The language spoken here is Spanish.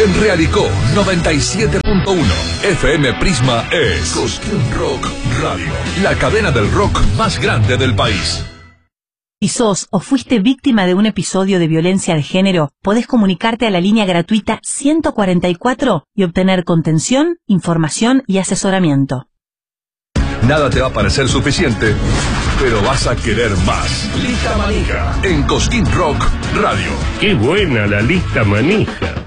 En Realicó 97.1 FM Prisma es Cosquín Rock Radio, la cadena del rock más grande del país. Si sos o fuiste víctima de un episodio de violencia de género, podés comunicarte a la línea gratuita 144 y obtener contención, información y asesoramiento. Nada te va a parecer suficiente, pero vas a querer más. Lista Manija en Cosquín Rock Radio. ¡Qué buena la lista manija!